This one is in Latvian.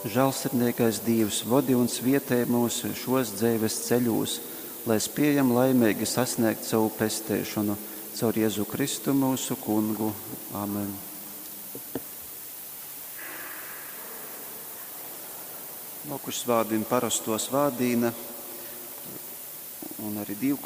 žēlsirdīgais Dievs, vadi un svietē mūsu šos dzīves ceļos, lai spējam laimīgi sasniegt savu pestēšanu caur Jēzu Kristu mūsu kungu. Amen. Lokuši svādina parastos vādīna un arī divkopības